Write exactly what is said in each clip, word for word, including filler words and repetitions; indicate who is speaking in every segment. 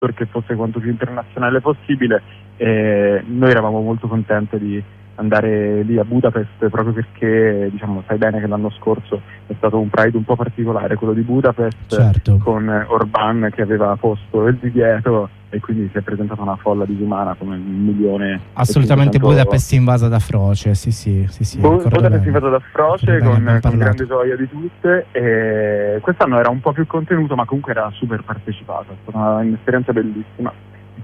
Speaker 1: perché fosse quanto più internazionale possibile, e noi eravamo molto contenti di andare lì a Budapest proprio perché, diciamo, sai bene che l'anno scorso è stato un Pride un po' particolare, quello di Budapest,
Speaker 2: certo,
Speaker 1: con Orban che aveva posto il divieto e quindi si è presentata una folla disumana come un milione.
Speaker 2: Assolutamente, Budapest invasa da froce, sì sì, sì, sì
Speaker 1: Bu- Budapest invasa da froce con, con grande gioia di tutte, e quest'anno era un po' più contenuto ma comunque era super partecipato, è stata un'esperienza bellissima.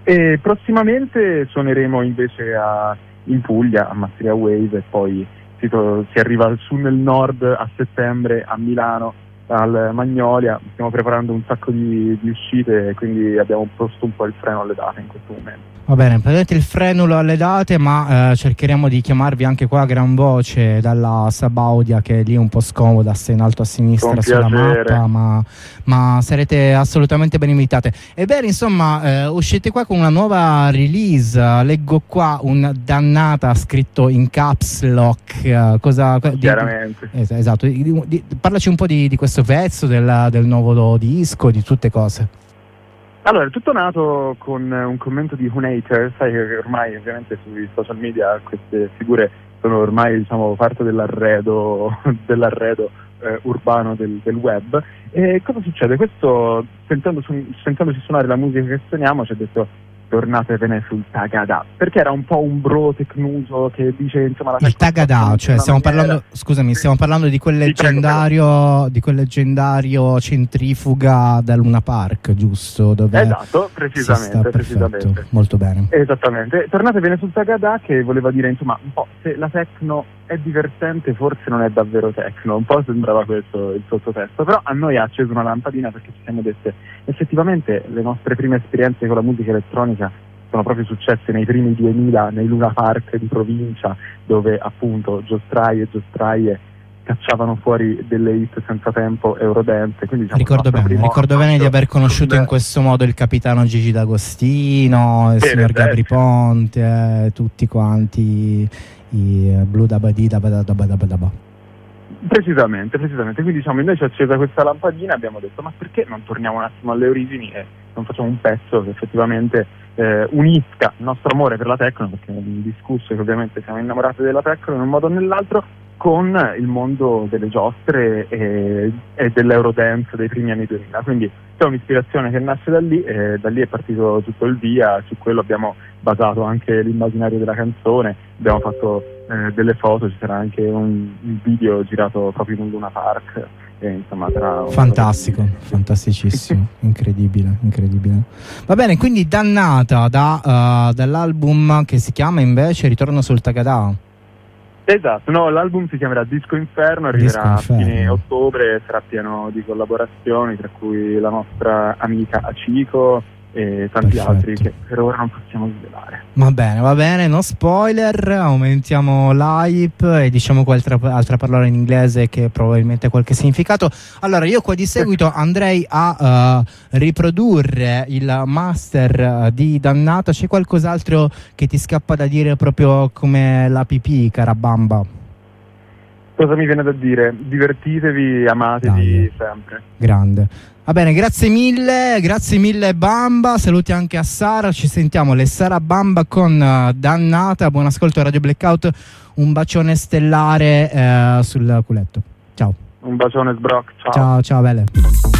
Speaker 1: E prossimamente suoneremo invece a, in Puglia, a Mastria Wave, e poi si, to- si arriva su nel nord a settembre a Milano, al Magnolia. Stiamo preparando un sacco di, di uscite, quindi abbiamo posto un po' il freno alle date in questo momento.
Speaker 2: Va bene, prendete il freno alle date, ma eh, cercheremo di chiamarvi anche qua a gran voce dalla Sabaudia, che è lì un po' scomoda, sta in alto a sinistra sulla mappa, ma, ma sarete assolutamente ben invitate. Ebbene, insomma, eh, uscite qua con una nuova release, leggo qua un Dannata scritto in caps lock, eh, cosa...
Speaker 1: Chiaramente.
Speaker 2: Di, esatto, di, di, parlaci un po' di, di questo pezzo, del, del nuovo disco, di tutte cose.
Speaker 1: Allora, è tutto nato con un commento di Hunater, sai che ormai ovviamente sui social media queste figure sono ormai, diciamo, parte dell'arredo, dell'arredo eh, urbano del, del web. E cosa succede? Questo, sentendo su, sentendoci suonare la musica che suoniamo, ci ha detto: tornatevene sul Tagada, perché era un po' un bro tecnuso che dice, insomma, la
Speaker 2: il Tagada, cioè stiamo maniera... parlando, scusami, stiamo parlando di quel leggendario di quel leggendario centrifuga da Luna Park, giusto? Dove
Speaker 1: esatto, precisamente, precisamente.
Speaker 2: Molto bene.
Speaker 1: Esattamente. Tornatevene sul Tagada, che voleva dire, insomma, un po' se la techno è divertente, forse non è davvero techno, un po' sembrava questo il sottotesto, però a noi ha acceso una lampadina, perché ci siamo dette effettivamente le nostre prime esperienze con la musica elettronica sono proprio successe nei primi duemila nei Luna Park di provincia, dove appunto Giostrai e Giostraie cacciavano fuori delle hit senza tempo Eurodance. Quindi, diciamo,
Speaker 2: ricordo bene, ricordo bene di aver conosciuto in questo modo il capitano Gigi D'Agostino, il signor Gabri Ponte, eh, tutti quanti i Blue Dabadi Dabadabadabadaba.
Speaker 1: Precisamente, precisamente. Quindi, diciamo, invece accesa questa lampadina abbiamo detto: ma perché non torniamo un attimo alle origini e non facciamo un pezzo che effettivamente eh, unisca il nostro amore per la techno, perché è indiscusso che ovviamente siamo innamorati della techno in un modo o nell'altro, con il mondo delle giostre e, e dell'Eurodance dei primi anni duemila. Quindi c'è un'ispirazione che nasce da lì, e da lì è partito tutto il via. Su quello abbiamo basato anche l'immaginario della canzone, abbiamo fatto eh, delle foto, ci sarà anche un, un video girato proprio in un Luna Park, e, insomma, sarà
Speaker 2: fantastico, un... fantasticissimo, incredibile, incredibile. Va bene, quindi Dannata da, uh, dall'album che si chiama invece Ritorno sul Tagada.
Speaker 1: Esatto, no, l'album si chiamerà Disco Inferno, arriverà a fine ottobre, sarà pieno di collaborazioni, tra cui la nostra amica Aciko e tanti Perfetto. altri che per ora non possiamo svelare.
Speaker 2: Va bene, va bene, no spoiler, aumentiamo l'hype e diciamo qualche altra parola in inglese che probabilmente ha qualche significato. Allora, io qua di seguito andrei a uh, riprodurre il master di Dannata. C'è qualcos'altro che ti scappa da dire proprio come la pipì, cara Bamba?
Speaker 1: Cosa mi viene da dire? Divertitevi, amatevi Dai. sempre.
Speaker 2: Grande. Va bene, grazie mille, grazie mille Bamba, saluti anche a Sara, ci sentiamo le Sara Bamba con uh, Dannata, buon ascolto a Radio Blackout, un bacione stellare uh, sul culetto, ciao.
Speaker 1: Un bacione sbroc, ciao.
Speaker 2: Ciao, ciao belle.